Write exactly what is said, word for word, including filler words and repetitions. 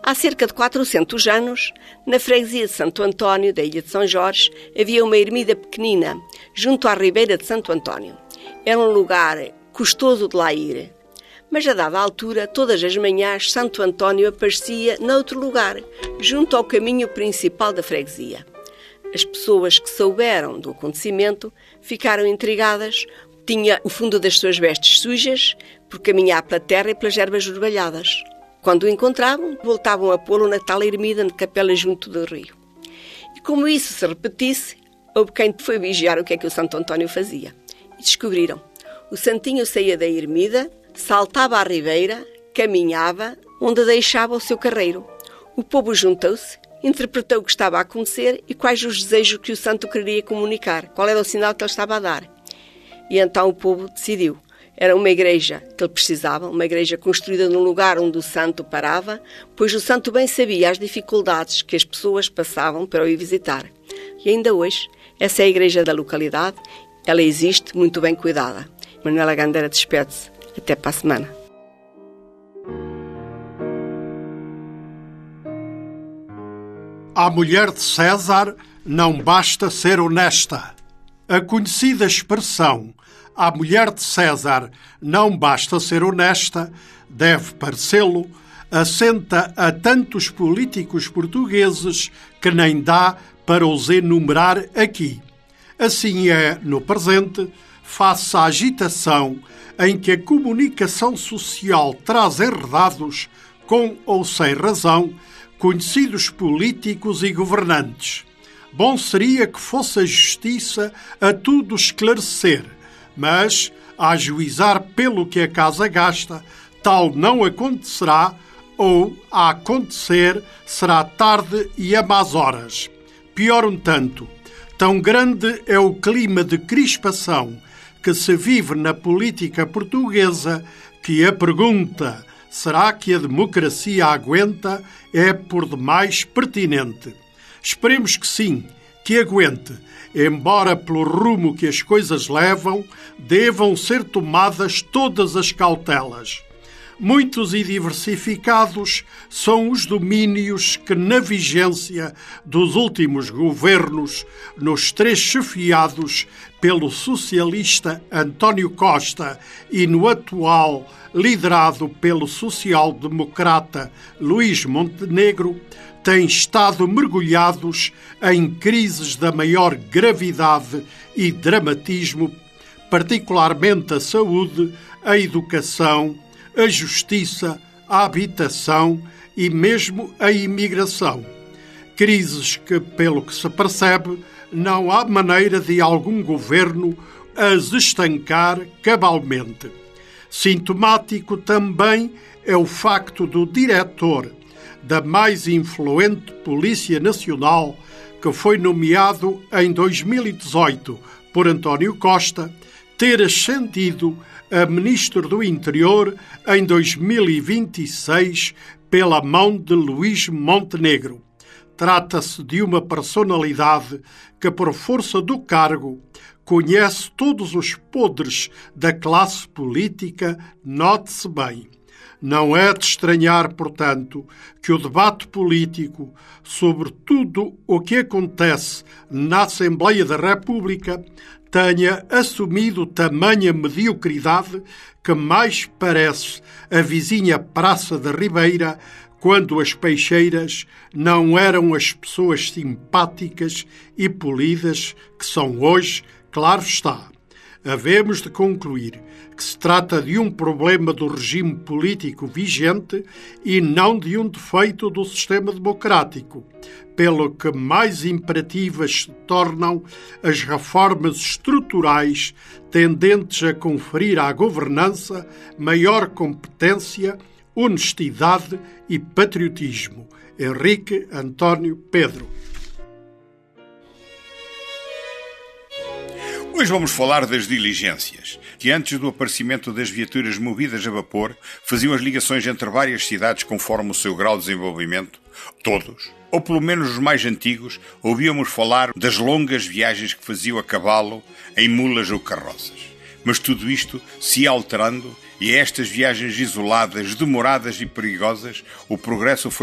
Há cerca de quatrocentos anos, na freguesia de Santo António, da ilha de São Jorge, havia uma ermida pequenina, junto à ribeira de Santo António. Era um lugar custoso de lá ir. Mas, a dada altura, todas as manhãs, Santo António aparecia noutro lugar, junto ao caminho principal da freguesia. As pessoas que souberam do acontecimento ficaram intrigadas. Tinha o fundo das suas vestes sujas, por caminhar pela terra e pelas ervas orvalhadas. Quando o encontravam, voltavam a pô-lo na tal ermida na capela junto do rio. E como isso se repetisse, houve quem foi vigiar o que é que o Santo António fazia. E descobriram. O santinho saía da ermida, saltava à ribeira, caminhava, onde deixava o seu carreiro. O povo juntou-se, interpretou o que estava a acontecer e quais os desejos que o santo queria comunicar, qual era o sinal que ele estava a dar. E então o povo decidiu. Era uma igreja que ele precisava, uma igreja construída num lugar onde o santo parava, pois o santo bem sabia as dificuldades que as pessoas passavam para o ir visitar. E ainda hoje, essa é a igreja da localidade, ela existe muito bem cuidada. Manuela Gandeira despede-se. Até para a semana. À mulher de César não basta ser honesta. A conhecida expressão "à mulher de César não basta ser honesta" deve parecê-lo, assenta a tantos políticos portugueses que nem dá para os enumerar aqui. Assim é no presente, face à agitação em que a comunicação social traz enredados, com ou sem razão, conhecidos políticos e governantes. Bom seria que fosse a justiça a tudo esclarecer, mas, a ajuizar pelo que a casa gasta, tal não acontecerá, ou, a acontecer, será tarde e a más horas. Pior um tanto, tão grande é o clima de crispação que se vive na política portuguesa que a pergunta "será que a democracia aguenta?" é por demais pertinente. Esperemos que sim, que aguente, embora pelo rumo que as coisas levam, devam ser tomadas todas as cautelas. Muitos e diversificados são os domínios que, na vigência dos últimos governos, nos três chefiados pelo socialista António Costa e no atual liderado pelo social-democrata Luís Montenegro, têm estado mergulhados em crises da maior gravidade e dramatismo, particularmente a saúde, a educação, a justiça, a habitação e mesmo a imigração. Crises que, pelo que se percebe, não há maneira de algum governo as estancar cabalmente. Sintomático também é o facto do diretor da mais influente Polícia Nacional, que foi nomeado em dois mil e dezoito por António Costa, ter ascendido a Ministro do Interior em dois mil e vinte e seis pela mão de Luís Montenegro. Trata-se de uma personalidade que, por força do cargo, conhece todos os podres da classe política, note-se bem. Não é de estranhar, portanto, que o debate político sobre tudo o que acontece na Assembleia da República tenha assumido tamanha mediocridade que mais parece a vizinha Praça da Ribeira, quando as peixeiras não eram as pessoas simpáticas e polidas que são hoje, claro está. Havemos de concluir que se trata de um problema do regime político vigente e não de um defeito do sistema democrático, pelo que mais imperativas se tornam as reformas estruturais tendentes a conferir à governança maior competência, honestidade e patriotismo. Henrique António Pedro. Hoje vamos falar das diligências, que antes do aparecimento das viaturas movidas a vapor, faziam as ligações entre várias cidades conforme o seu grau de desenvolvimento. Todos, ou pelo menos os mais antigos, ouvíamos falar das longas viagens que faziam a cavalo, em mulas ou carroças. Mas tudo isto se ia alterando, e a estas viagens isoladas, demoradas e perigosas, o progresso foi